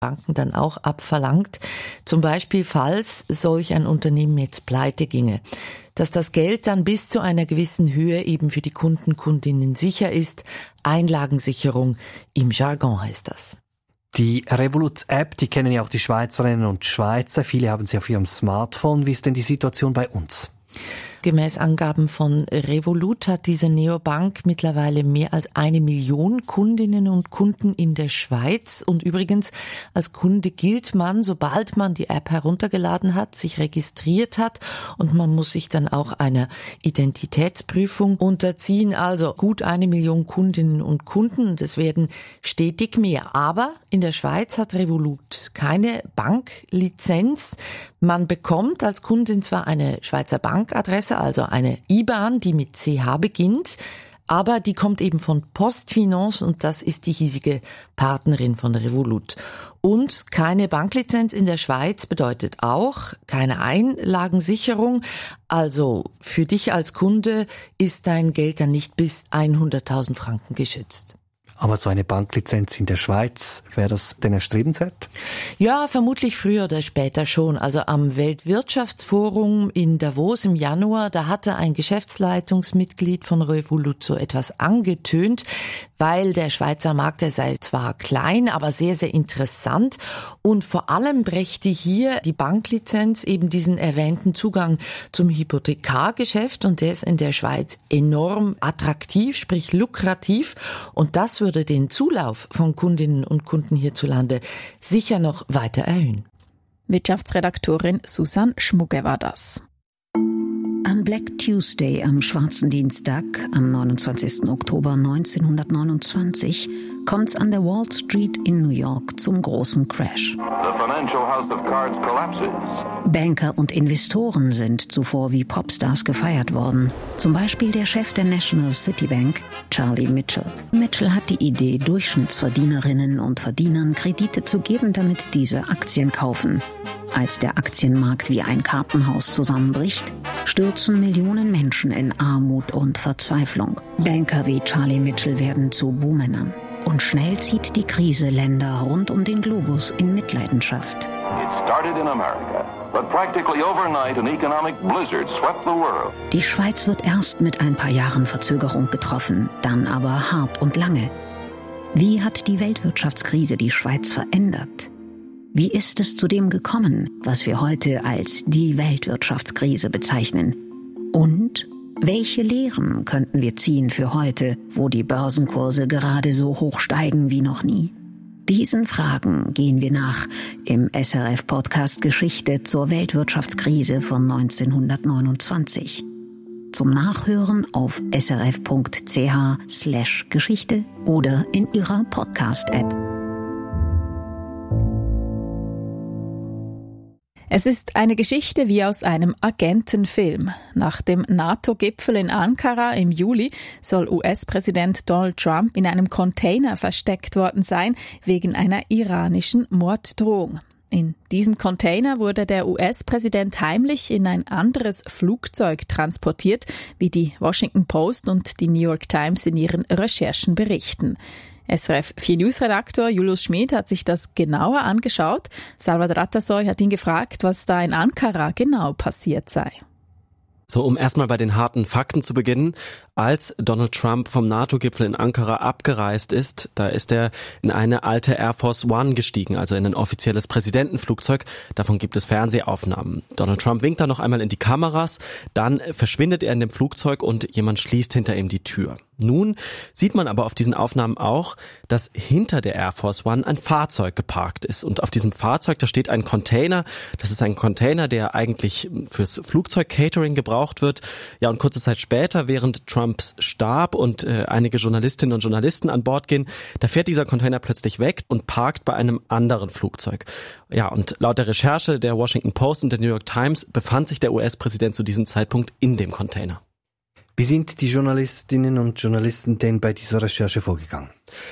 Banken dann auch abverlangt. Zum Beispiel, falls solch ein Unternehmen jetzt pleite ginge. Dass das Geld dann bis zu einer gewissen Höhe eben für die Kunden, Kundinnen sicher ist. Einlagensicherung im Jargon heißt das. Die Revolut-App, die kennen ja auch die Schweizerinnen und Schweizer. Viele haben sie auf ihrem Smartphone. Wie ist denn die Situation bei uns? Gemäß Angaben von Revolut hat diese Neobank mittlerweile mehr als 1 Million Kundinnen und Kunden in der Schweiz. Und übrigens, als Kunde gilt man, sobald man die App heruntergeladen hat, sich registriert hat, und man muss sich dann auch einer Identitätsprüfung unterziehen. Also gut 1 Million Kundinnen und Kunden, und es werden stetig mehr. Aber in der Schweiz hat Revolut keine Banklizenz. Man bekommt als Kundin zwar eine Schweizer Bankadresse, also eine IBAN, die mit CH beginnt, aber die kommt eben von PostFinance, und das ist die hiesige Partnerin von Revolut. Und keine Banklizenz in der Schweiz bedeutet auch keine Einlagensicherung. Also für dich als Kunde ist dein Geld dann nicht bis 100.000 Franken geschützt. Aber so eine Banklizenz in der Schweiz, wäre das denn erstrebenswert? Ja, vermutlich früher oder später schon. Also am Weltwirtschaftsforum in Davos im Januar, da hatte ein Geschäftsleitungsmitglied von Revolut so etwas angetönt, weil der Schweizer Markt, der sei zwar klein, aber sehr, sehr interessant, und vor allem brächte hier die Banklizenz eben diesen erwähnten Zugang zum Hypothekargeschäft, und der ist in der Schweiz enorm attraktiv, sprich lukrativ, und das würde den Zulauf von Kundinnen und Kunden hierzulande sicher noch weiter erhöhen. Wirtschaftsredaktorin Susanne Schmugge war das. Am Black Tuesday, am schwarzen Dienstag, am 29. Oktober 1929, kommt's an der Wall Street in New York zum großen Crash. Banker und Investoren sind zuvor wie Popstars gefeiert worden. Zum Beispiel der Chef der National City Bank, Charlie Mitchell. Mitchell hat die Idee, Durchschnittsverdienerinnen und Verdienern Kredite zu geben, damit diese Aktien kaufen. Als der Aktienmarkt wie ein Kartenhaus zusammenbricht, stürzen Millionen Menschen in Armut und Verzweiflung. Banker wie Charlie Mitchell werden zu Buhmännern. Und schnell zieht die Krise Länder rund um den Globus in Mitleidenschaft. Die Schweiz wird erst mit ein paar Jahren Verzögerung getroffen, dann aber hart und lange. Wie hat die Weltwirtschaftskrise die Schweiz verändert? Wie ist es zu dem gekommen, was wir heute als die Weltwirtschaftskrise bezeichnen? Und welche Lehren könnten wir ziehen für heute, wo die Börsenkurse gerade so hoch steigen wie noch nie? Diesen Fragen gehen wir nach im SRF-Podcast Geschichte zur Weltwirtschaftskrise von 1929. Zum Nachhören auf srf.ch/Geschichte oder in Ihrer Podcast-App. Es ist eine Geschichte wie aus einem Agentenfilm. Nach dem NATO-Gipfel in Ankara im Juli soll US-Präsident Donald Trump in einem Container versteckt worden sein, wegen einer iranischen Morddrohung. In diesem Container wurde der US-Präsident heimlich in ein anderes Flugzeug transportiert, wie die Washington Post und die New York Times in ihren Recherchen berichten. SRF 4 News-Redaktor Julius Schmid hat sich das genauer angeschaut. Salvador Atasoy hat ihn gefragt, was da in Ankara genau passiert sei. So, um erstmal bei den harten Fakten zu beginnen. Als Donald Trump vom NATO-Gipfel in Ankara abgereist ist, da ist er in eine alte Air Force One gestiegen, also in ein offizielles Präsidentenflugzeug. Davon gibt es Fernsehaufnahmen. Donald Trump winkt dann noch einmal in die Kameras, dann verschwindet er in dem Flugzeug und jemand schließt hinter ihm die Tür. Nun sieht man aber auf diesen Aufnahmen auch, dass hinter der Air Force One ein Fahrzeug geparkt ist. Und auf diesem Fahrzeug, da steht ein Container. Das ist ein Container, der eigentlich fürs Flugzeug-Catering gebraucht wird. Ja, und kurze Zeit später, während Trumps Stab und einige Journalistinnen und Journalisten an Bord gehen, da fährt dieser Container plötzlich weg und parkt bei einem anderen Flugzeug. Ja, und laut der Recherche der Washington Post und der New York Times befand sich der US-Präsident zu diesem Zeitpunkt in dem Container. Wie sind die Journalistinnen und Journalisten denn bei dieser Recherche vorgegangen?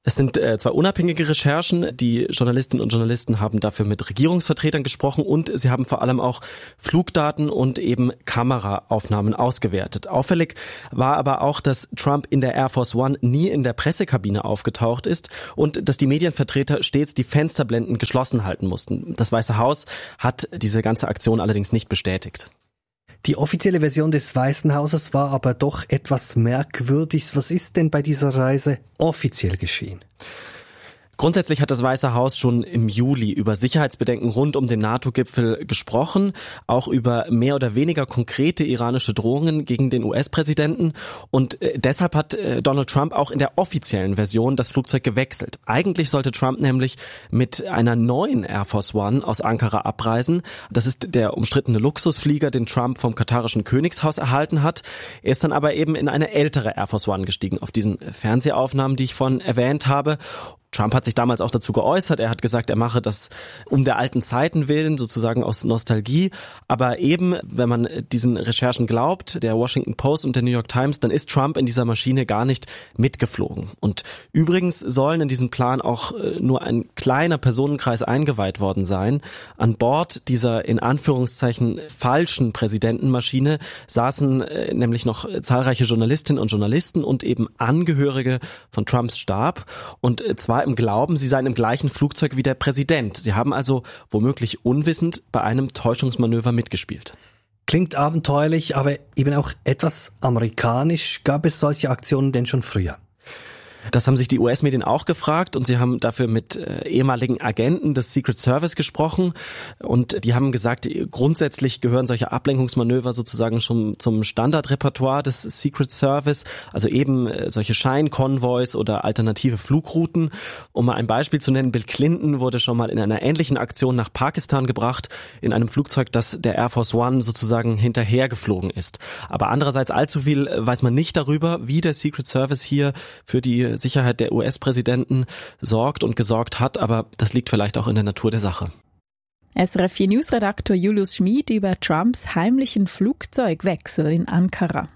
Es sind zwei unabhängige Recherchen. Die Journalistinnen und Journalisten haben dafür mit Regierungsvertretern gesprochen und sie haben vor allem auch Flugdaten und eben Kameraaufnahmen ausgewertet. Auffällig war aber auch, dass Trump in der Air Force One nie in der Pressekabine aufgetaucht ist und dass die Medienvertreter stets die Fensterblenden geschlossen halten mussten. Das Weiße Haus hat diese ganze Aktion allerdings nicht bestätigt. Die offizielle Version des Weißen Hauses war aber doch etwas merkwürdig. Was ist denn bei dieser Reise offiziell geschehen? Grundsätzlich hat das Weiße Haus schon im Juli über Sicherheitsbedenken rund um den NATO-Gipfel gesprochen, auch über mehr oder weniger konkrete iranische Drohungen gegen den US-Präsidenten. Und deshalb hat Donald Trump auch in der offiziellen Version das Flugzeug gewechselt. Eigentlich sollte Trump nämlich mit einer neuen Air Force One aus Ankara abreisen. Das ist der umstrittene Luxusflieger, den Trump vom katarischen Königshaus erhalten hat. Er ist dann aber eben in eine ältere Air Force One gestiegen, auf diesen Fernsehaufnahmen, die ich vorhin erwähnt habe. Trump hat sich damals auch dazu geäußert. Er hat gesagt, er mache das um der alten Zeiten willen, sozusagen aus Nostalgie. Aber eben, wenn man diesen Recherchen glaubt, der Washington Post und der New York Times, dann ist Trump in dieser Maschine gar nicht mitgeflogen. Und übrigens sollen in diesen Plan auch nur ein kleiner Personenkreis eingeweiht worden sein. An Bord dieser in Anführungszeichen falschen Präsidentenmaschine saßen nämlich noch zahlreiche Journalistinnen und Journalisten und eben Angehörige von Trumps Stab. Und zwar im Glauben, sie seien im gleichen Flugzeug wie der Präsident. Sie haben also womöglich unwissend bei einem Täuschungsmanöver mitgespielt. Klingt abenteuerlich, aber eben auch etwas amerikanisch. Gab es solche Aktionen denn schon früher? Das haben sich die US-Medien auch gefragt und sie haben dafür mit ehemaligen Agenten des Secret Service gesprochen und die haben gesagt, grundsätzlich gehören solche Ablenkungsmanöver sozusagen schon zum Standardrepertoire des Secret Service, also eben solche Scheinkonvois oder alternative Flugrouten. Um mal ein Beispiel zu nennen, Bill Clinton wurde schon mal in einer ähnlichen Aktion nach Pakistan gebracht, in einem Flugzeug, das der Air Force One sozusagen hinterhergeflogen ist. Aber andererseits allzu viel weiß man nicht darüber, wie der Secret Service hier für die Sicherheit der US-Präsidenten sorgt und gesorgt hat, aber das liegt vielleicht auch in der Natur der Sache. SRF 4 News-Redaktor Julius Schmid über Trumps heimlichen Flugzeugwechsel in Ankara.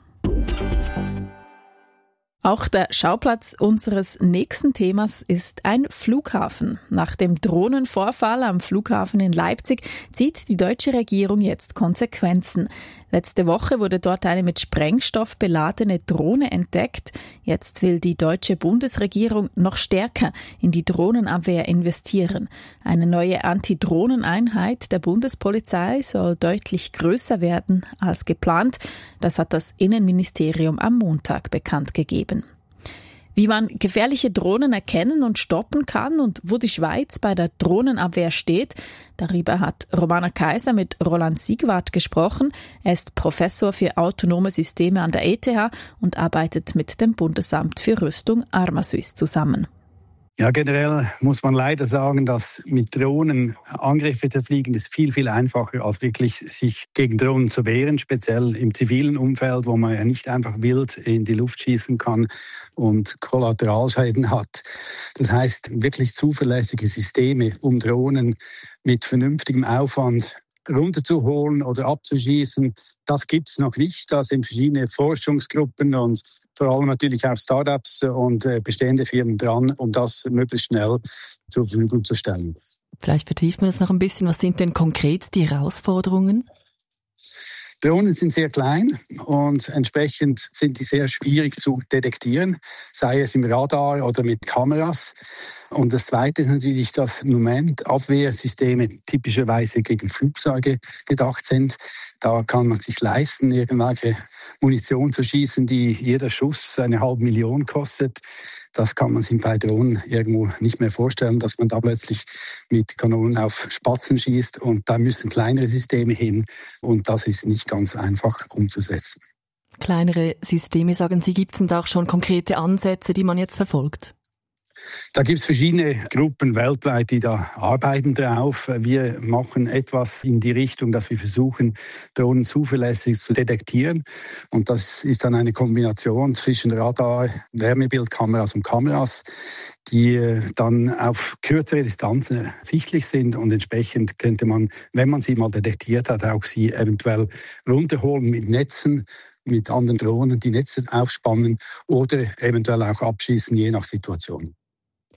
Auch der Schauplatz unseres nächsten Themas ist ein Flughafen. Nach dem Drohnenvorfall am Flughafen in Leipzig zieht die deutsche Regierung jetzt Konsequenzen. Letzte Woche wurde dort eine mit Sprengstoff beladene Drohne entdeckt. Jetzt will die deutsche Bundesregierung noch stärker in die Drohnenabwehr investieren. Eine neue Antidrohneneinheit der Bundespolizei soll deutlich größer werden als geplant. Das hat das Innenministerium am Montag bekannt gegeben. Wie man gefährliche Drohnen erkennen und stoppen kann und wo die Schweiz bei der Drohnenabwehr steht, darüber hat Romana Kaiser mit Roland Siegwart gesprochen. Er ist Professor für autonome Systeme an der ETH und arbeitet mit dem Bundesamt für Rüstung Armasuisse zusammen. Ja, generell muss man leider sagen, dass mit Drohnen Angriffe zu fliegen ist viel, viel einfacher, als wirklich sich gegen Drohnen zu wehren, speziell im zivilen Umfeld, wo man ja nicht einfach wild in die Luft schießen kann und Kollateralschäden hat. Das heißt, wirklich zuverlässige Systeme, um Drohnen mit vernünftigem Aufwand runterzuholen oder abzuschießen, das gibt's noch nicht. Da sind verschiedene Forschungsgruppen und vor allem natürlich auch Startups und bestehende Firmen dran, um das möglichst schnell zur Verfügung zu stellen. Vielleicht vertiefen wir das noch ein bisschen. Was sind denn konkret die Herausforderungen? Drohnen sind sehr klein und entsprechend sind die sehr schwierig zu detektieren, sei es im Radar oder mit Kameras. Und das Zweite ist natürlich, dass im Moment Abwehrsysteme typischerweise gegen Flugzeuge gedacht sind. Da kann man sich leisten, irgendwelche Munition zu schießen, die jeder Schuss 500.000 kostet. Das kann man sich bei Drohnen irgendwo nicht mehr vorstellen, dass man da plötzlich mit Kanonen auf Spatzen schießt. Und da müssen kleinere Systeme hin. Und das ist nicht ganz einfach umzusetzen. Kleinere Systeme, sagen Sie, gibt es denn da auch schon konkrete Ansätze, die man jetzt verfolgt? Da gibt es verschiedene Gruppen weltweit, die da arbeiten drauf. Wir machen etwas in die Richtung, dass wir versuchen, Drohnen zuverlässig zu detektieren. Und das ist dann eine Kombination zwischen Radar, Wärmebildkameras und Kameras, die dann auf kürzere Distanzen sichtlich sind. Und entsprechend könnte man, wenn man sie mal detektiert hat, auch sie eventuell runterholen mit Netzen, mit anderen Drohnen, die Netze aufspannen oder eventuell auch abschießen, je nach Situation.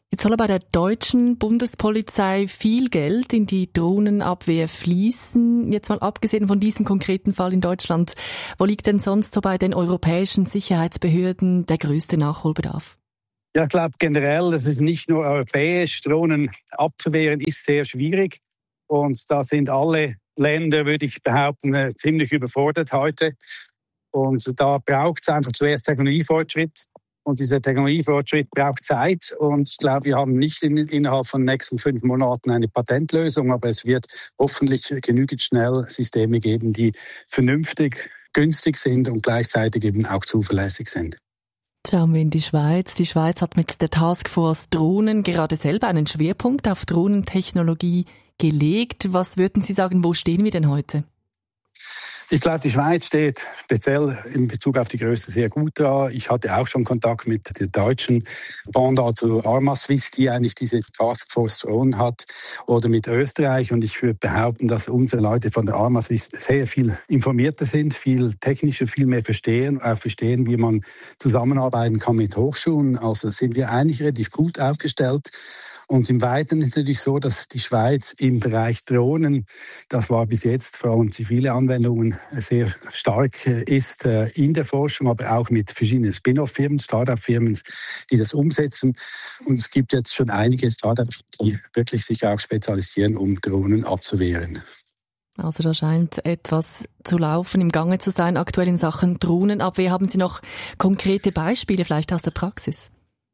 Jetzt soll bei der deutschen Bundespolizei viel Geld in die Drohnenabwehr fließen. Jetzt mal abgesehen von diesem konkreten Fall in Deutschland, wo liegt denn sonst so bei den europäischen Sicherheitsbehörden der größte Nachholbedarf? Ja, ich glaube generell, das ist nicht nur europäisch. Drohnen abzuwehren ist sehr schwierig. Und da sind alle Länder, würde ich behaupten, ziemlich überfordert heute. Und da braucht es einfach zuerst Technologiefortschritt. Und dieser Technologiefortschritt braucht Zeit. Und ich glaube, wir haben nicht innerhalb von den nächsten 5 Monaten eine Patentlösung, aber es wird hoffentlich genügend schnell Systeme geben, die vernünftig, günstig sind und gleichzeitig eben auch zuverlässig sind. Schauen wir in die Schweiz. Die Schweiz hat mit der Taskforce Drohnen gerade selber einen Schwerpunkt auf Drohnentechnologie gelegt. Was würden Sie sagen, wo stehen wir denn heute? Ich glaube, die Schweiz steht speziell in Bezug auf die Größe sehr gut da. Ich hatte auch schon Kontakt mit der deutschen Pendant zu Armaswiss, die eigentlich diese Taskforce Drone hat, oder mit Österreich. Und ich würde behaupten, dass unsere Leute von der Armaswiss sehr viel informierter sind, viel technischer, viel mehr verstehen, wie man zusammenarbeiten kann mit Hochschulen. Also sind wir eigentlich relativ gut aufgestellt. Und im Weiteren ist es natürlich so, dass die Schweiz im Bereich Drohnen, das war bis jetzt vor allem zivile Anwendungen, sehr stark ist in der Forschung, aber auch mit verschiedenen Spin-off-Firmen, Start-up-Firmen, die das umsetzen. Und es gibt jetzt schon einige Start-ups, die wirklich sich auch spezialisieren, um Drohnen abzuwehren. Also da scheint etwas zu laufen, im Gange zu sein, aktuell in Sachen Drohnenabwehr. Haben Sie noch konkrete Beispiele vielleicht aus der Praxis?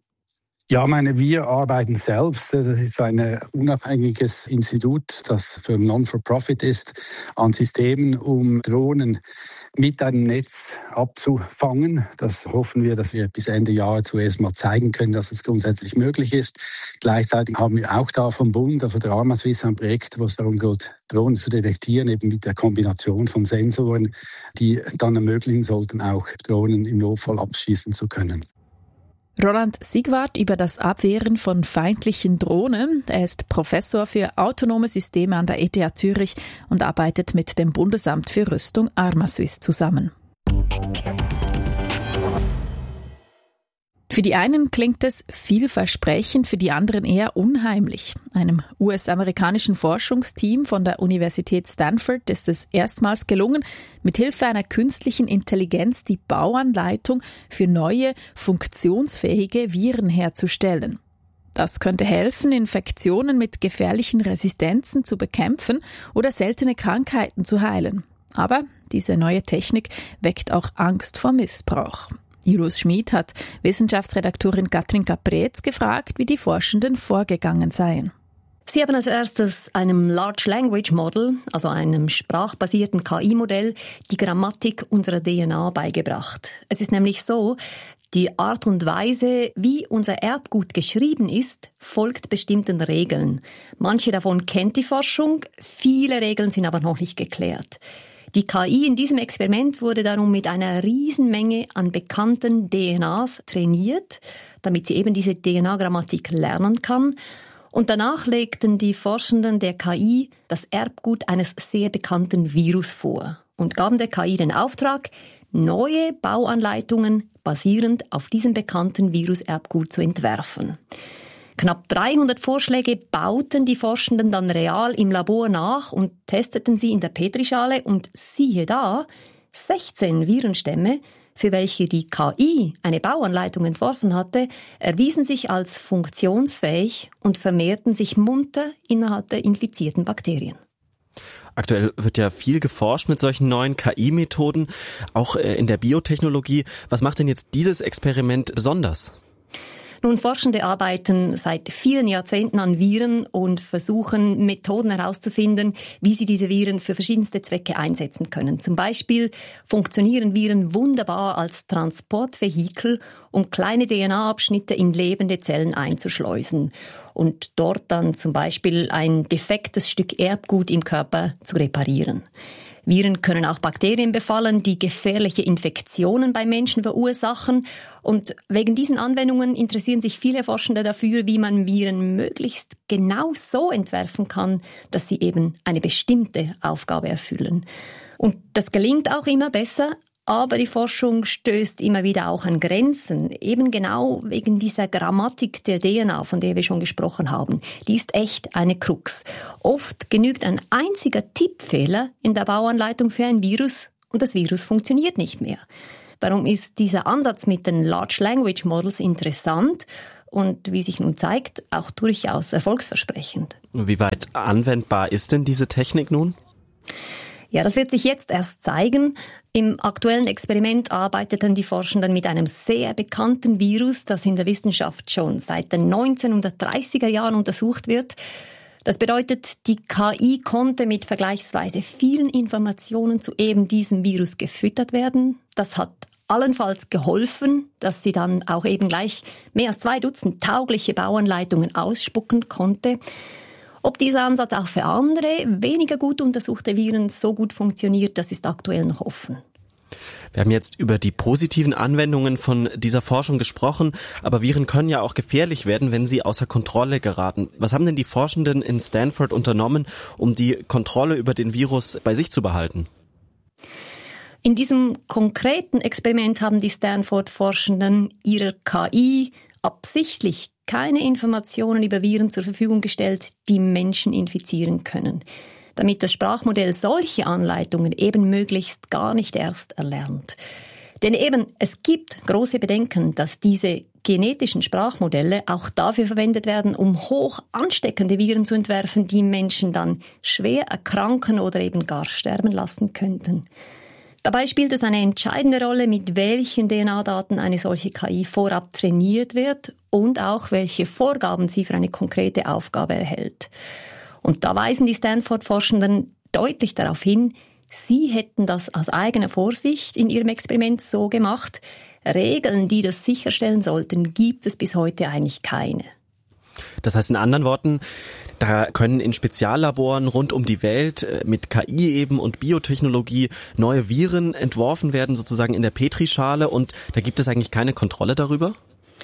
Ja, wir arbeiten selbst. Das ist ein unabhängiges Institut, das für Non-for-Profit ist, an Systemen, um Drohnen mit einem Netz abzufangen. Das hoffen wir, dass wir bis Ende Jahr zuerst mal zeigen können, dass es grundsätzlich möglich ist. Gleichzeitig haben wir auch da vom Bund, von der Armaswiss, ein Projekt, wo es darum geht, Drohnen zu detektieren, eben mit der Kombination von Sensoren, die dann ermöglichen sollten, auch Drohnen im Notfall abschießen zu können. Roland Siegwart über das Abwehren von feindlichen Drohnen. Er ist Professor für autonome Systeme an der ETH Zürich und arbeitet mit dem Bundesamt für Rüstung Armaswiss zusammen. Für die einen klingt es vielversprechend, für die anderen eher unheimlich. Einem US-amerikanischen Forschungsteam von der Universität Stanford ist es erstmals gelungen, mithilfe einer künstlichen Intelligenz die Bauanleitung für neue, funktionsfähige Viren herzustellen. Das könnte helfen, Infektionen mit gefährlichen Resistenzen zu bekämpfen oder seltene Krankheiten zu heilen. Aber diese neue Technik weckt auch Angst vor Missbrauch. Julius Schmid hat Wissenschaftsredaktorin Katrin Caprez gefragt, wie die Forschenden vorgegangen seien. Sie haben als erstes einem Large Language Model, also einem sprachbasierten KI-Modell, die Grammatik unserer DNA beigebracht. Es ist nämlich so, die Art und Weise, wie unser Erbgut geschrieben ist, folgt bestimmten Regeln. Manche davon kennt die Forschung, viele Regeln sind aber noch nicht geklärt. Die KI in diesem Experiment wurde darum mit einer Riesenmenge an bekannten DNAs trainiert, damit sie eben diese DNA-Grammatik lernen kann. Und danach legten die Forschenden der KI das Erbgut eines sehr bekannten Virus vor und gaben der KI den Auftrag, neue Bauanleitungen basierend auf diesem bekannten Virus-Erbgut zu entwerfen. Knapp 300 Vorschläge bauten die Forschenden dann real im Labor nach und testeten sie in der Petrischale und siehe da, 16 Virenstämme, für welche die KI eine Bauanleitung entworfen hatte, erwiesen sich als funktionsfähig und vermehrten sich munter innerhalb der infizierten Bakterien. Aktuell wird ja viel geforscht mit solchen neuen KI-Methoden, auch in der Biotechnologie. Was macht denn jetzt dieses Experiment besonders? Nun, Forschende arbeiten seit vielen Jahrzehnten an Viren und versuchen Methoden herauszufinden, wie sie diese Viren für verschiedenste Zwecke einsetzen können. Zum Beispiel funktionieren Viren wunderbar als Transportvehikel, um kleine DNA-Abschnitte in lebende Zellen einzuschleusen und dort dann zum Beispiel ein defektes Stück Erbgut im Körper zu reparieren. Viren können auch Bakterien befallen, die gefährliche Infektionen bei Menschen verursachen. Und wegen diesen Anwendungen interessieren sich viele Forschende dafür, wie man Viren möglichst genau so entwerfen kann, dass sie eben eine bestimmte Aufgabe erfüllen. Und das gelingt auch immer besser. Aber die Forschung stößt immer wieder auch an Grenzen, eben genau wegen dieser Grammatik der DNA, von der wir schon gesprochen haben. Die ist echt eine Krux. Oft genügt ein einziger Tippfehler in der Bauanleitung für ein Virus und das Virus funktioniert nicht mehr. Darum ist dieser Ansatz mit den Large Language Models interessant und, wie sich nun zeigt, auch durchaus erfolgsversprechend. Wie weit anwendbar ist denn diese Technik nun? Ja, das wird sich jetzt erst zeigen. Im aktuellen Experiment arbeiteten die Forschenden mit einem sehr bekannten Virus, das in der Wissenschaft schon seit den 1930er Jahren untersucht wird. Das bedeutet, die KI konnte mit vergleichsweise vielen Informationen zu eben diesem Virus gefüttert werden. Das hat allenfalls geholfen, dass sie dann auch eben gleich mehr als 2 Dutzend taugliche Bauanleitungen ausspucken konnte. Ob dieser Ansatz auch für andere, weniger gut untersuchte Viren so gut funktioniert, das ist aktuell noch offen. Wir haben jetzt über die positiven Anwendungen von dieser Forschung gesprochen, aber Viren können ja auch gefährlich werden, wenn sie außer Kontrolle geraten. Was haben denn die Forschenden in Stanford unternommen, um die Kontrolle über den Virus bei sich zu behalten? In diesem konkreten Experiment haben die Stanford-Forschenden ihrer KI absichtlich keine Informationen über Viren zur Verfügung gestellt, die Menschen infizieren können, damit das Sprachmodell solche Anleitungen eben möglichst gar nicht erst erlernt. Denn eben, es gibt große Bedenken, dass diese genetischen Sprachmodelle auch dafür verwendet werden, um hoch ansteckende Viren zu entwerfen, die Menschen dann schwer erkranken oder eben gar sterben lassen könnten. Dabei spielt es eine entscheidende Rolle, mit welchen DNA-Daten eine solche KI vorab trainiert wird und auch welche Vorgaben sie für eine konkrete Aufgabe erhält. Und da weisen die Stanford-Forschenden deutlich darauf hin, sie hätten das aus eigener Vorsicht in ihrem Experiment so gemacht. Regeln, die das sicherstellen sollten, gibt es bis heute eigentlich keine. Das heißt in anderen Worten, da können in Speziallaboren rund um die Welt mit KI eben und Biotechnologie neue Viren entworfen werden, sozusagen in der Petrischale, und da gibt es eigentlich keine Kontrolle darüber?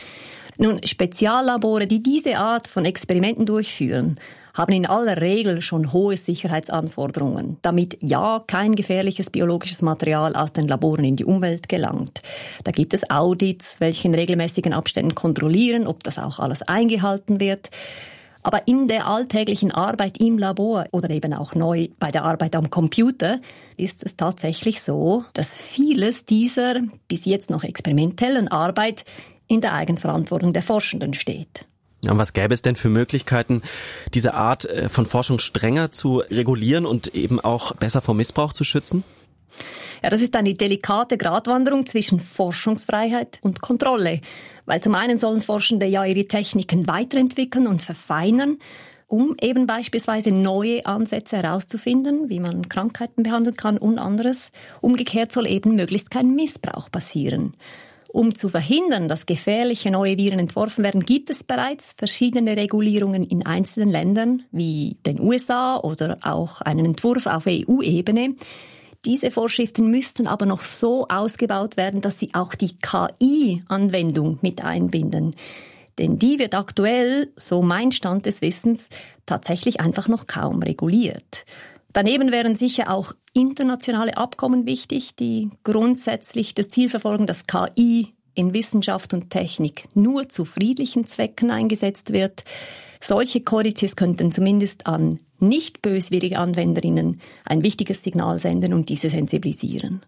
Nun, Speziallabore, die diese Art von Experimenten durchführen, haben in aller Regel schon hohe Sicherheitsanforderungen, damit ja kein gefährliches biologisches Material aus den Laboren in die Umwelt gelangt. Da gibt es Audits, welche in regelmäßigen Abständen kontrollieren, ob das auch alles eingehalten wird. Aber in der alltäglichen Arbeit im Labor oder eben auch neu bei der Arbeit am Computer ist es tatsächlich so, dass vieles dieser bis jetzt noch experimentellen Arbeit in der Eigenverantwortung der Forschenden steht. Ja, und was gäbe es denn für Möglichkeiten, diese Art von Forschung strenger zu regulieren und eben auch besser vor Missbrauch zu schützen? Ja, das ist eine delikate Gratwanderung zwischen Forschungsfreiheit und Kontrolle. Weil zum einen sollen Forschende ja ihre Techniken weiterentwickeln und verfeinern, um eben beispielsweise neue Ansätze herauszufinden, wie man Krankheiten behandeln kann und anderes. Umgekehrt soll eben möglichst kein Missbrauch passieren. Um zu verhindern, dass gefährliche neue Viren entworfen werden, gibt es bereits verschiedene Regulierungen in einzelnen Ländern, wie den USA oder auch einen Entwurf auf EU-Ebene. Diese Vorschriften müssten aber noch so ausgebaut werden, dass sie auch die KI-Anwendung mit einbinden. Denn die wird aktuell, so mein Stand des Wissens, tatsächlich einfach noch kaum reguliert. Daneben wären sicher auch internationale Abkommen wichtig, die grundsätzlich das Ziel verfolgen, dass KI in Wissenschaft und Technik nur zu friedlichen Zwecken eingesetzt wird. Solche Kodizes könnten zumindest an nicht böswillige Anwenderinnen ein wichtiges Signal senden und diese sensibilisieren.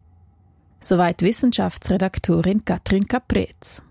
Soweit Wissenschaftsredaktorin Katrin Caprez.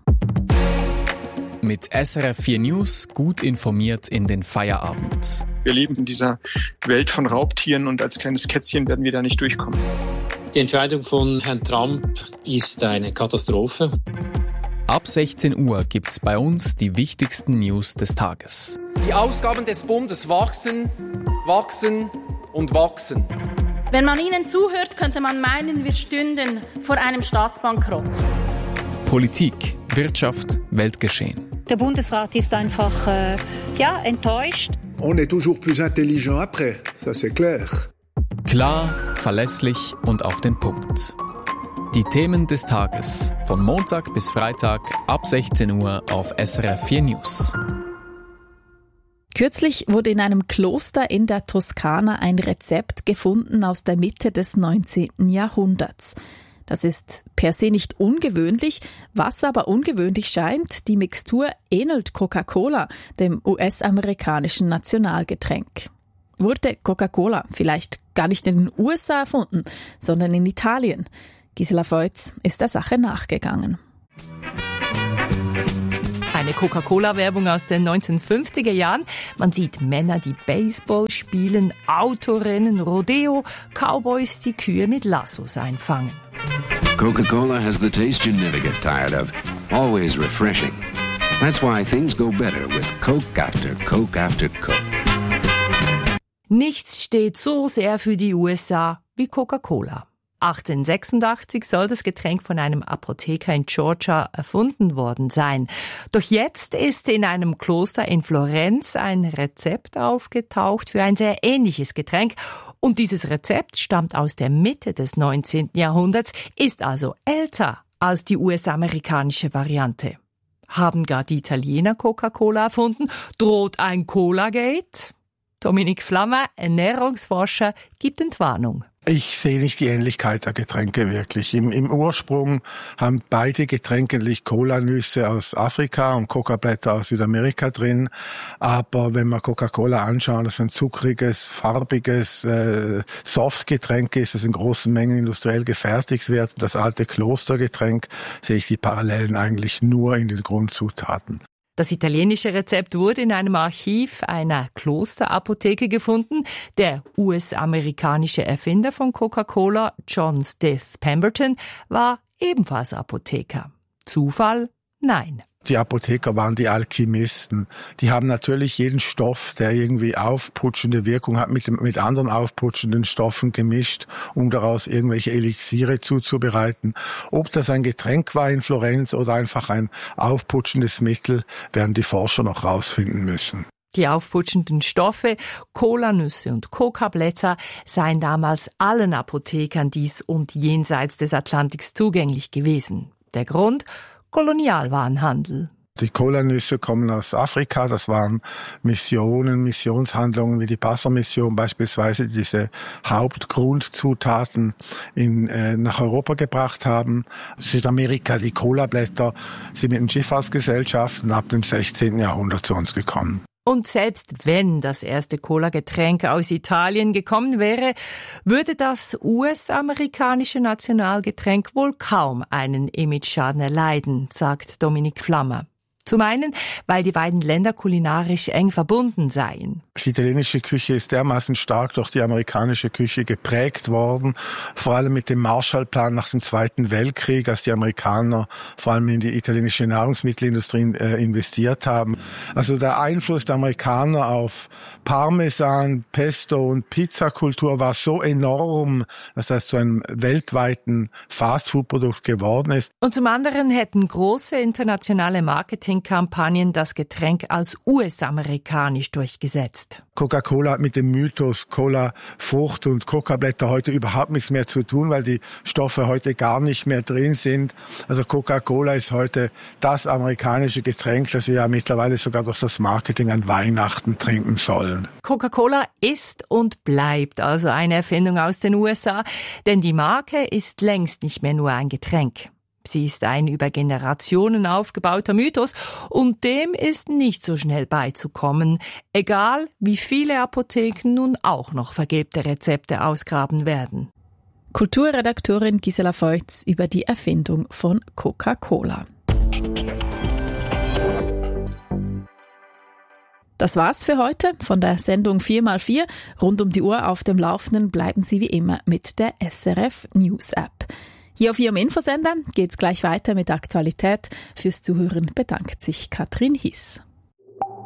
Mit SRF 4 News gut informiert in den Feierabend. Wir leben in dieser Welt von Raubtieren und als kleines Kätzchen werden wir da nicht durchkommen. Die Entscheidung von Herrn Trump ist eine Katastrophe. Ab 16 Uhr gibt's bei uns die wichtigsten News des Tages. Die Ausgaben des Bundes wachsen, wachsen und wachsen. Wenn man ihnen zuhört, könnte man meinen, wir stünden vor einem Staatsbankrott. Politik, Wirtschaft, Weltgeschehen. Der Bundesrat ist einfach enttäuscht. On est toujours plus intelligent après, ça c'est clair. Klar, verlässlich und auf den Punkt. Die Themen des Tages von Montag bis Freitag ab 16 Uhr auf SRF 4 News. Kürzlich wurde in einem Kloster in der Toskana ein Rezept gefunden aus der Mitte des 19. Jahrhunderts. Das ist per se nicht ungewöhnlich. Was aber ungewöhnlich scheint, die Mixtur ähnelt Coca-Cola, dem US-amerikanischen Nationalgetränk. Wurde Coca-Cola vielleicht gar nicht in den USA erfunden, sondern in Italien? Gisela Feutz ist der Sache nachgegangen. Eine Coca-Cola-Werbung aus den 1950er Jahren. Man sieht Männer, die Baseball spielen, Autorennen, Rodeo, Cowboys, die Kühe mit Lassos einfangen. Coca-Cola has the taste you never get tired of. Always refreshing. That's why things go better with Coke after Coke after Coke. Nichts steht so sehr für die USA wie Coca-Cola. 1886 soll das Getränk von einem Apotheker in Georgia erfunden worden sein. Doch jetzt ist in einem Kloster in Florenz ein Rezept aufgetaucht für ein sehr ähnliches Getränk. Und dieses Rezept stammt aus der Mitte des 19. Jahrhunderts, ist also älter als die US-amerikanische Variante. Haben gar die Italiener Coca-Cola erfunden? Droht ein Cola-Gate? Dominik Flammer, Ernährungsforscher, gibt Entwarnung. Ich sehe nicht die Ähnlichkeit der Getränke wirklich. Im Ursprung haben beide Getränke natürlich Cola-Nüsse aus Afrika und Coca-Blätter aus Südamerika drin. Aber wenn man Coca-Cola anschaut, das ist ein zuckriges, farbiges Softgetränk ist, das in großen Mengen industriell gefertigt wird. Das alte Klostergetränk, sehe ich die Parallelen eigentlich nur in den Grundzutaten. Das italienische Rezept wurde in einem Archiv einer Klosterapotheke gefunden. Der US-amerikanische Erfinder von Coca-Cola, John Stith Pemberton, war ebenfalls Apotheker. Zufall? Nein. Die Apotheker waren die Alchemisten. Die haben natürlich jeden Stoff, der irgendwie aufputschende Wirkung hat, mit anderen aufputschenden Stoffen gemischt, um daraus irgendwelche Elixiere zuzubereiten. Ob das ein Getränk war in Florenz oder einfach ein aufputschendes Mittel, werden die Forscher noch rausfinden müssen. Die aufputschenden Stoffe, Cola-Nüsse und Coca-Blätter, seien damals allen Apothekern dies und jenseits des Atlantiks zugänglich gewesen. Der Grund? Kolonialwarenhandel. Die Cola-Nüsse kommen aus Afrika, das waren Missionshandlungen wie die Passer-Mission beispielsweise, die diese Hauptgrundzutaten nach Europa gebracht haben. Südamerika, die Cola-Blätter sind mit den Schifffahrtsgesellschaften ab dem 16. Jahrhundert zu uns gekommen. Und selbst wenn das erste Cola-Getränk aus Italien gekommen wäre, würde das US-amerikanische Nationalgetränk wohl kaum einen Imageschaden erleiden, sagt Dominik Flammer. Zum einen, weil die beiden Länder kulinarisch eng verbunden seien. Die italienische Küche ist dermaßen stark durch die amerikanische Küche geprägt worden, vor allem mit dem Marshallplan nach dem Zweiten Weltkrieg, als die Amerikaner vor allem in die italienische Nahrungsmittelindustrie investiert haben. Also der Einfluss der Amerikaner auf Parmesan, Pesto und Pizzakultur war so enorm, dass das zu einem weltweiten Fastfood-Produkt geworden ist. Und zum anderen hätten große internationale Marketingkampagnen das Getränk als US-amerikanisch durchgesetzt. Coca-Cola hat mit dem Mythos Cola, Frucht und Coca-Blätter heute überhaupt nichts mehr zu tun, weil die Stoffe heute gar nicht mehr drin sind. Also Coca-Cola ist heute das amerikanische Getränk, das wir ja mittlerweile sogar durch das Marketing an Weihnachten trinken sollen. Coca-Cola ist und bleibt also eine Erfindung aus den USA, denn die Marke ist längst nicht mehr nur ein Getränk. Sie ist ein über Generationen aufgebauter Mythos und dem ist nicht so schnell beizukommen, egal wie viele Apotheken nun auch noch vergilbte Rezepte ausgraben werden. Kulturredaktorin Gisela Feutz über die Erfindung von Coca-Cola. Das war's für heute von der Sendung 4x4. Rund um die Uhr auf dem Laufenden bleiben Sie wie immer mit der SRF News App. Hier auf Ihrem Infosender geht's gleich weiter mit Aktualität. Fürs Zuhören bedankt sich Katrin Hies.